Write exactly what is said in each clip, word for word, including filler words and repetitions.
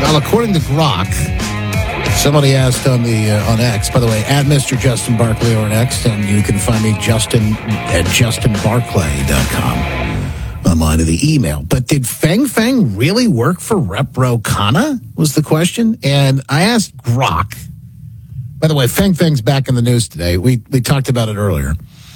Well, according to Grok, somebody asked on the uh, on X, by the way, at Mister Justin Barclay on X, and you can find me Justin at justin barclay dot com online to the email. But did Feng Feng really work for Rep Ro Khanna, was the question. And I asked Grok. By the way, Feng Feng's back in the news today. We we talked about it earlier.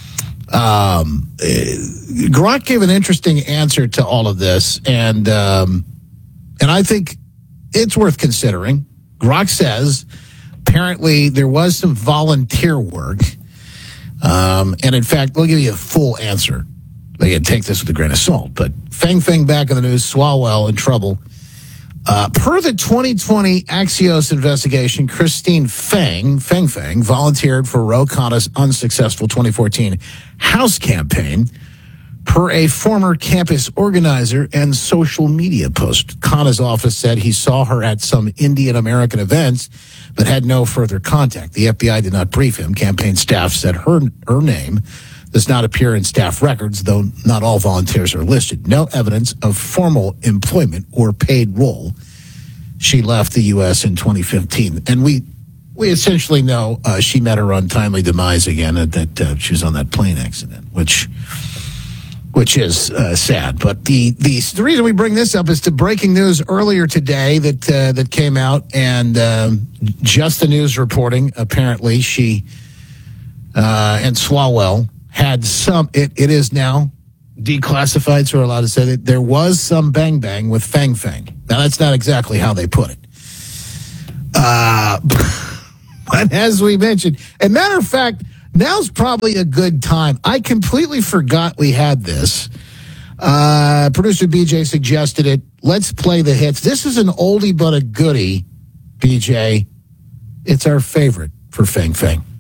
Um, uh, Grok gave an interesting answer to all of this, and um, and I think it's worth considering. Grok says apparently there was some volunteer work, um, and in fact, we'll give you a full answer. Again, take this with a grain of salt. But Feng Feng back in the news, Swalwell in trouble. Uh, per the twenty twenty Axios investigation, Christine Feng, Feng Feng, volunteered for Ro Khanna's unsuccessful twenty fourteen House campaign per a former campus organizer and social media post. Khanna's office said he saw her at some Indian American events, but had no further contact. The F B I did not brief him. Campaign staff said her, her name does not appear in staff records, though not all volunteers are listed. No evidence of formal employment or paid role. She left the U S in twenty fifteen. And we we essentially know uh, she met her untimely demise again, and that uh, she was on that plane accident, which which is uh, sad. But the, the the reason we bring this up is to breaking news earlier today that, uh, that came out, and um, Just the News reporting, apparently she uh, and Swalwell had some, it, it is now declassified, so we're allowed to say that there was some bang bang with Feng Feng. Now, that's not exactly how they put it. Uh, but as we mentioned, as a matter of fact, now's probably a good time. I completely forgot we had this. Uh, producer B J suggested it. Let's play the hits. This is an oldie but a goodie, B J. It's our favorite for Feng Feng.